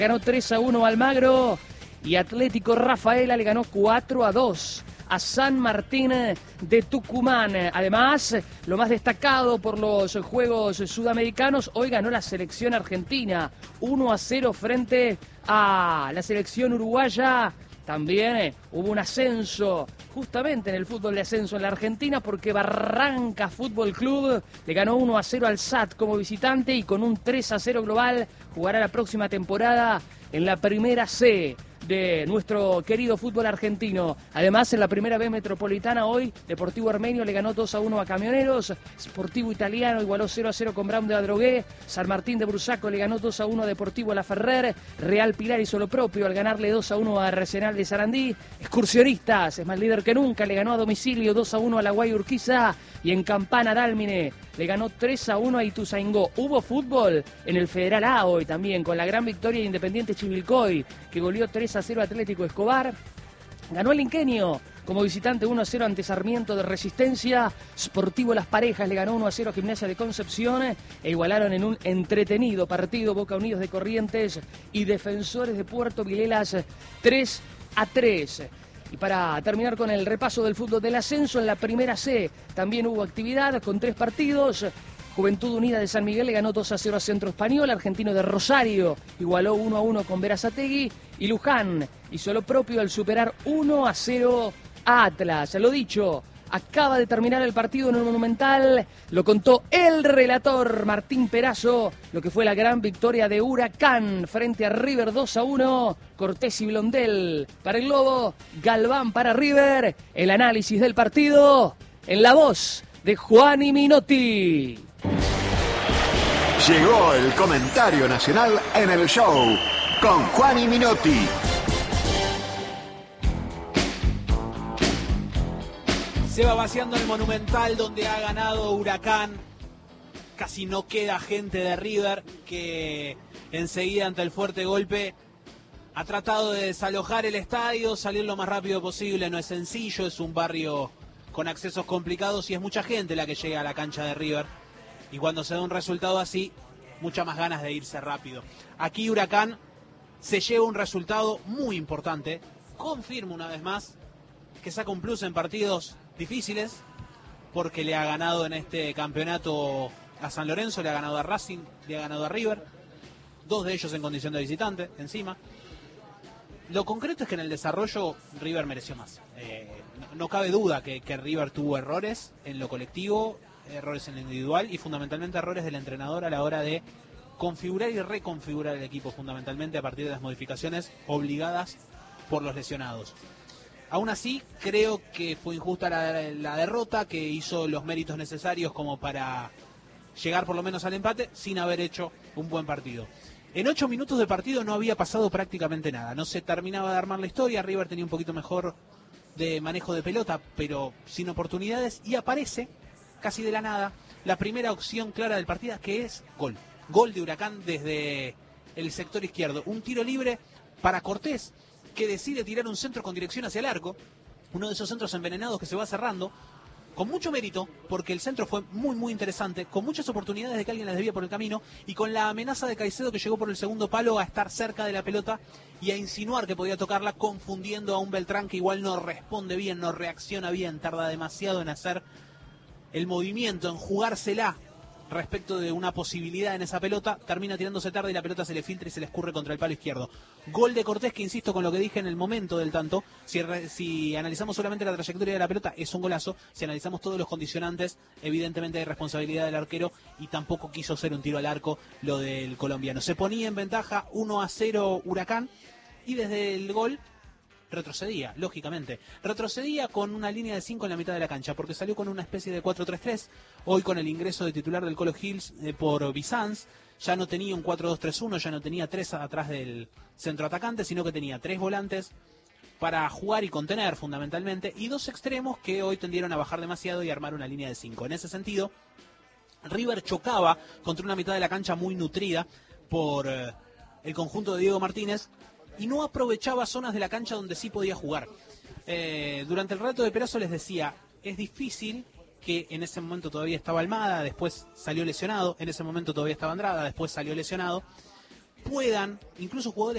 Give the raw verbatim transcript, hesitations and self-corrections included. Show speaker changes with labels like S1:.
S1: ganó tres a uno Almagro y Atlético Rafaela le ganó cuatro a dos a San Martín de Tucumán. Además, lo más destacado por los Juegos Sudamericanos, hoy ganó la selección argentina uno a cero frente a la selección uruguaya. También eh, hubo un ascenso justamente en el fútbol de ascenso en la Argentina porque Barranca Fútbol Club le ganó uno a cero al S A T como visitante y con un tres a cero global jugará la próxima temporada en la Primera C de nuestro querido fútbol argentino. Además, en la Primera B Metropolitana hoy, Deportivo Armenio le ganó dos a uno a Camioneros, Sportivo Italiano igualó cero a cero con Brown de Adrogué, San Martín de Brusaco le ganó dos a uno a Deportivo La Ferrer, Real Pilar hizo lo propio al ganarle dos a uno a Arsenal de Sarandí, Excursionistas, es más líder que nunca, le ganó a domicilio dos a uno a La Guay Urquiza y en Campana Dálmine le ganó tres a uno a Ituzaingó. Hubo fútbol en el Federal A hoy también, con la gran victoria de Independiente Chivilcoy, que goleó tres a cero Atlético Escobar. Ganó el Inquenio como visitante uno a cero ante Sarmiento de Resistencia. Sportivo Las Parejas le ganó uno a cero a Gimnasia de Concepción e igualaron en un entretenido partido Boca Unidos de Corrientes y Defensores de Puerto Vilelas tres a tres. Y para terminar con el repaso del fútbol del ascenso, en la Primera C también hubo actividad con tres partidos. Juventud Unida de San Miguel le ganó dos a cero a Centro Español, Argentino de Rosario igualó uno a uno con Berazategui y Luján hizo lo propio al superar uno a cero a Atlas. Lo dicho, acaba de terminar el partido en el Monumental, lo contó el relator Martín Perazo, lo que fue la gran victoria de Huracán frente a River dos a uno, Cortés y Blondel para el Globo, Galván para River, el análisis del partido en la voz de Juani Minotti.
S2: Llegó el comentario nacional en el show con Juani Minotti.
S3: Se va vaciando el Monumental donde ha ganado Huracán. Casi no queda gente de River que enseguida ante el fuerte golpe ha tratado de desalojar el estadio, salir lo más rápido posible. No es sencillo, es un barrio con accesos complicados y es mucha gente la que llega a la cancha de River. Y cuando se da un resultado así, muchas más ganas de irse rápido. Aquí Huracán se lleva un resultado muy importante. Confirma una vez más que saca un plus en partidos difíciles, porque le ha ganado en este campeonato a San Lorenzo, le ha ganado a Racing, le ha ganado a River, dos de ellos en condición de visitante, encima. Lo concreto es que en el desarrollo River mereció más. Eh, no, no cabe duda que, que River tuvo errores en lo colectivo, errores en lo individual y fundamentalmente errores del entrenador a la hora de configurar y reconfigurar el equipo, fundamentalmente a partir de las modificaciones obligadas por los lesionados. Aún así, creo que fue injusta la, la derrota, que hizo los méritos necesarios como para llegar por lo menos al empate sin haber hecho un buen partido. En ocho minutos de partido no había pasado prácticamente nada, no se terminaba de armar la historia, River tenía un poquito mejor de manejo de pelota, pero sin oportunidades, y aparece, casi de la nada, la primera opción clara del partido, que es gol. Gol de Huracán desde el sector izquierdo, un tiro libre para Cortés, que decide tirar un centro con dirección hacia el arco, uno de esos centros envenenados que se va cerrando, con mucho mérito, porque el centro fue muy muy interesante, con muchas oportunidades de que alguien las desvía por el camino, y con la amenaza de Caicedo que llegó por el segundo palo a estar cerca de la pelota y a insinuar que podía tocarla, confundiendo a un Beltrán que igual no responde bien, no reacciona bien, tarda demasiado en hacer el movimiento, en jugársela respecto de una posibilidad en esa pelota, termina tirándose tarde y la pelota se le filtra y se le escurre contra el palo izquierdo. Gol de Cortés, que insisto con lo que dije en el momento del tanto, si, si analizamos solamente la trayectoria de la pelota, es un golazo. Si analizamos todos los condicionantes, evidentemente hay responsabilidad del arquero y tampoco quiso ser un tiro al arco lo del colombiano. Se ponía en ventaja uno a cero Huracán y desde el gol retrocedía, lógicamente. Retrocedía con una línea de cinco en la mitad de la cancha, porque salió con una especie de cuatro tres tres. Hoy con el ingreso de titular del Colo Hills eh, por Bizanz, ya no tenía un cuatro dos tres uno, ya no tenía tres atrás del centro atacante, sino que tenía tres volantes para jugar y contener fundamentalmente, y dos extremos que hoy tendieron a bajar demasiado y armar una línea de cinco. En ese sentido, River chocaba contra una mitad de la cancha muy nutrida por eh, el conjunto de Diego Martínez, y no aprovechaba zonas de la cancha donde sí podía jugar. Eh, durante el relato de Perazo les decía, es difícil, que en ese momento todavía estaba Almada, después salió lesionado, en ese momento todavía estaba Andrada, después salió lesionado, puedan, incluso jugadores